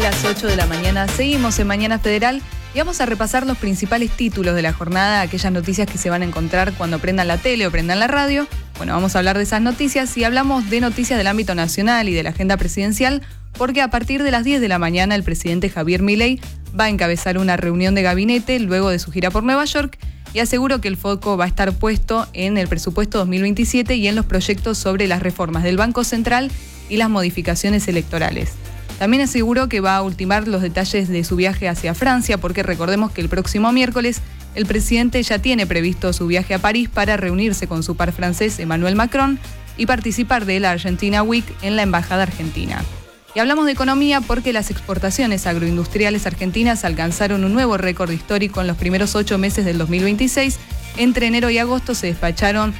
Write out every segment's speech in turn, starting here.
las 8 de la mañana. Seguimos en Mañana Federal y vamos a repasar los principales títulos de la jornada, aquellas noticias que se van a encontrar cuando prendan la tele o prendan la radio. Bueno, vamos a hablar de esas noticias y hablamos de noticias del ámbito nacional y de la agenda presidencial, porque a partir de las 10 de la mañana el presidente Javier Milei va a encabezar una reunión de gabinete luego de su gira por Nueva York y aseguró que el foco va a estar puesto en el presupuesto 2027 y en los proyectos sobre las reformas del Banco Central y las modificaciones electorales. También aseguró que va a ultimar los detalles de su viaje hacia Francia, porque recordemos que el próximo miércoles el presidente ya tiene previsto su viaje a París para reunirse con su par francés Emmanuel Macron y participar de la Argentina Week en la Embajada Argentina. Y hablamos de economía porque las exportaciones agroindustriales argentinas alcanzaron un nuevo récord histórico en los primeros 8 meses del 2026. Entre enero y agosto se despacharon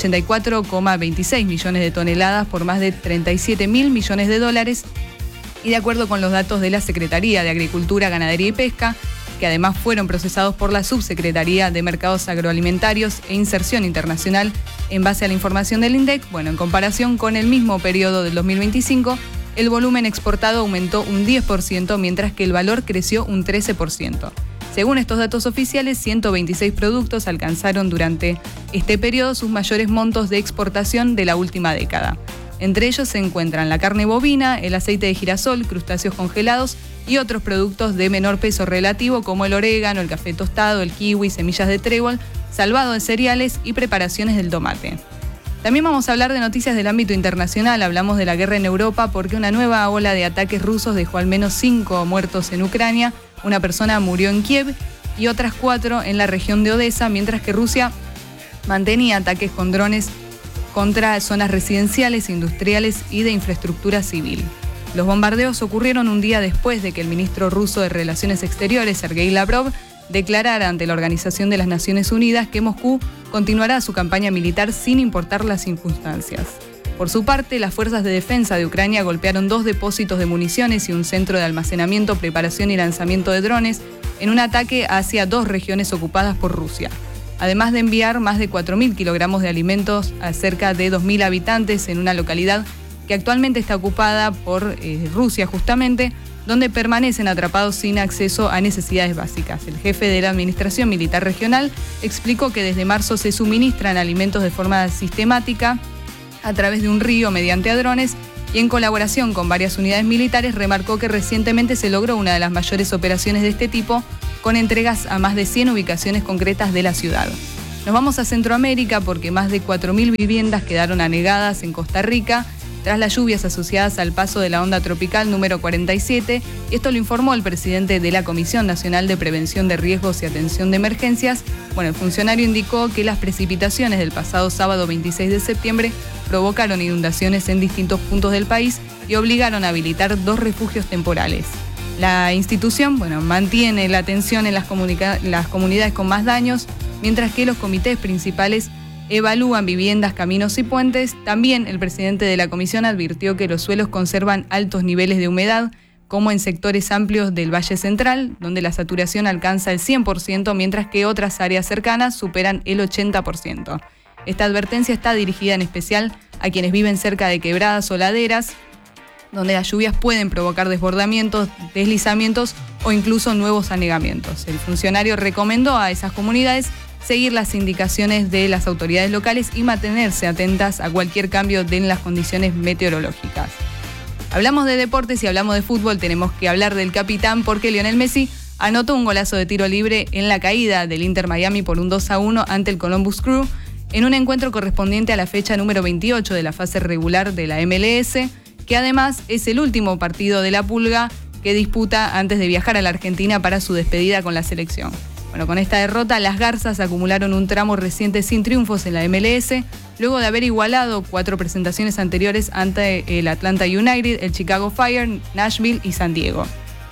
84,26 millones de toneladas por más de 37.000 millones de dólares. Y de acuerdo con los datos de la Secretaría de Agricultura, Ganadería y Pesca, que además fueron procesados por la Subsecretaría de Mercados Agroalimentarios e Inserción Internacional en base a la información del INDEC, en comparación con el mismo periodo del 2025, el volumen exportado aumentó un 10%, mientras que el valor creció un 13%. Según estos datos oficiales, 126 productos alcanzaron durante este periodo sus mayores montos de exportación de la última década. Entre ellos se encuentran la carne bovina, el aceite de girasol, crustáceos congelados y otros productos de menor peso relativo como el orégano, el café tostado, el kiwi, semillas de trébol, salvado de cereales y preparaciones del tomate. También vamos a hablar de noticias del ámbito internacional. Hablamos de la guerra en Europa porque una nueva ola de ataques rusos dejó al menos 5 muertos en Ucrania, una persona murió en Kiev y otras 4 en la región de Odessa, mientras que Rusia mantenía ataques con drones contra zonas residenciales, industriales y de infraestructura civil. Los bombardeos ocurrieron un día después de que el ministro ruso de Relaciones Exteriores, Sergei Lavrov, declarara ante la Organización de las Naciones Unidas que Moscú continuará su campaña militar sin importar las circunstancias. Por su parte, las fuerzas de defensa de Ucrania golpearon 2 depósitos de municiones y un centro de almacenamiento, preparación y lanzamiento de drones en un ataque hacia 2 regiones ocupadas por Rusia. Además de enviar más de 4.000 kilogramos de alimentos a cerca de 2.000 habitantes en una localidad que actualmente está ocupada por Rusia justamente, donde permanecen atrapados sin acceso a necesidades básicas. El jefe de la Administración Militar Regional explicó que desde marzo se suministran alimentos de forma sistemática a través de un río mediante drones y en colaboración con varias unidades militares remarcó que recientemente se logró una de las mayores operaciones de este tipo con entregas a más de 100 ubicaciones concretas de la ciudad. Nos vamos a Centroamérica porque más de 4.000 viviendas quedaron anegadas en Costa Rica tras las lluvias asociadas al paso de la onda tropical número 47, y esto lo informó el presidente de la Comisión Nacional de Prevención de Riesgos y Atención de Emergencias. El funcionario indicó que las precipitaciones del pasado sábado 26 de septiembre provocaron inundaciones en distintos puntos del país y obligaron a habilitar 2 refugios temporales. La institución, mantiene la atención en las comunidades con más daños, mientras que los comités principales evalúan viviendas, caminos y puentes. También el presidente de la comisión advirtió que los suelos conservan altos niveles de humedad, como en sectores amplios del Valle Central, donde la saturación alcanza el 100%, mientras que otras áreas cercanas superan el 80%. Esta advertencia está dirigida en especial a quienes viven cerca de quebradas o laderas, donde las lluvias pueden provocar desbordamientos, deslizamientos o incluso nuevos anegamientos. El funcionario recomendó a esas comunidades seguir las indicaciones de las autoridades locales y mantenerse atentas a cualquier cambio en las condiciones meteorológicas. Hablamos de deportes y hablamos de fútbol, tenemos que hablar del capitán porque Lionel Messi anotó un golazo de tiro libre en la caída del Inter Miami por un 2-1 ante el Columbus Crew en un encuentro correspondiente a la fecha número 28 de la fase regular de la MLS, que además es el último partido de la Pulga que disputa antes de viajar a la Argentina para su despedida con la selección. Con esta derrota, las Garzas acumularon un tramo reciente sin triunfos en la MLS, luego de haber igualado 4 presentaciones anteriores ante el Atlanta United, el Chicago Fire, Nashville y San Diego.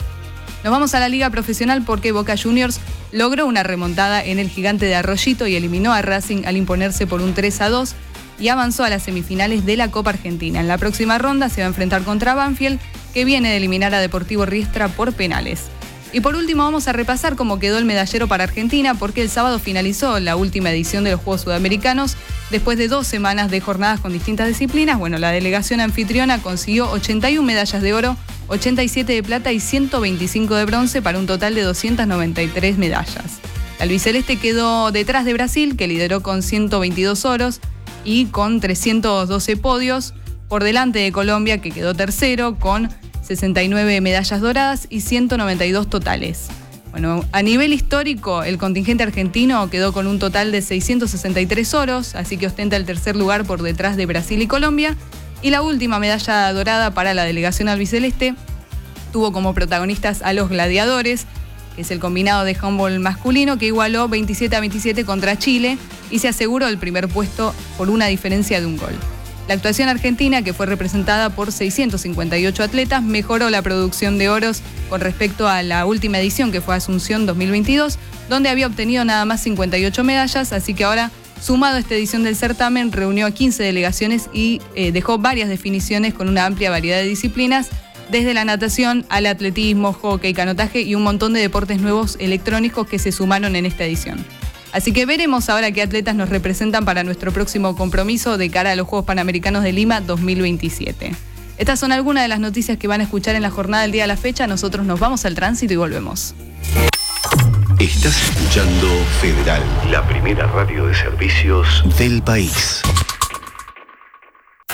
Nos vamos a la Liga Profesional porque Boca Juniors logró una remontada en el Gigante de Arroyito y eliminó a Racing al imponerse por un 3-2 y avanzó a las semifinales de la Copa Argentina. En la próxima ronda se va a enfrentar contra Banfield, que viene de eliminar a Deportivo Riestra por penales. Y por último vamos a repasar cómo quedó el medallero para Argentina porque el sábado finalizó la última edición de los Juegos Sudamericanos Después de 2 semanas de jornadas con distintas disciplinas, la delegación anfitriona consiguió 81 medallas de oro, 87 de plata y 125 de bronce para un total de 293 medallas. La albiceleste quedó detrás de Brasil, que lideró con 122 oros y con 312 podios, por delante de Colombia, que quedó tercero con 69 medallas doradas y 192 totales. A nivel histórico, el contingente argentino quedó con un total de 663 oros, así que ostenta el tercer lugar por detrás de Brasil y Colombia. Y la última medalla dorada para la delegación albiceleste tuvo como protagonistas a los gladiadores, que es el combinado de handball masculino, que igualó 27-27 contra Chile y se aseguró el primer puesto por una diferencia de un gol. La actuación argentina, que fue representada por 658 atletas, mejoró la producción de oros con respecto a la última edición, que fue Asunción 2022, donde había obtenido nada más 58 medallas, así que ahora, sumado a esta edición del certamen, reunió a 15 delegaciones y dejó varias definiciones con una amplia variedad de disciplinas, desde la natación al atletismo, hockey, canotaje y un montón de deportes nuevos electrónicos que se sumaron en esta edición. Así que veremos ahora qué atletas nos representan para nuestro próximo compromiso de cara a los Juegos Panamericanos de Lima 2027. Estas son algunas de las noticias que van a escuchar en la jornada del día de la fecha. Nosotros nos vamos al tránsito y volvemos. Estás escuchando Federal, la primera radio de servicios del país.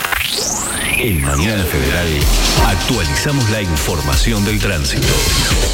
En Mañana Federal actualizamos la información del tránsito.